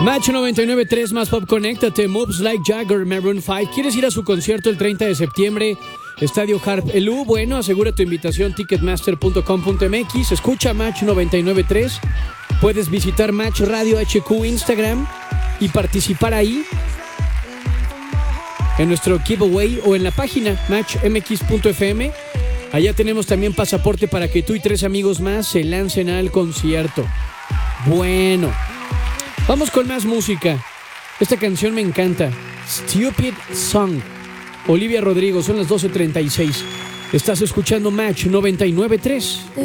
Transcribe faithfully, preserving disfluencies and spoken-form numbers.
Match noventa y nueve punto tres más Pop, conéctate. Moves Like Jagger, Maroon cinco. ¿Quieres ir a su concierto el treinta de septiembre? Estadio Harp Elú. Bueno, asegura tu invitación ticketmaster punto com punto m x. Escucha Match noventa y nueve punto tres. Puedes visitar Match Radio H Q Instagram y participar ahí en nuestro giveaway o en la página match m x punto f m. Allá tenemos también pasaporte para que tú y tres amigos más se lancen al concierto. Bueno, vamos con más música. Esta canción me encanta. Stupid Song. Olivia Rodrigo, son las doce treinta y seis. Estás escuchando Match noventa y nueve punto tres.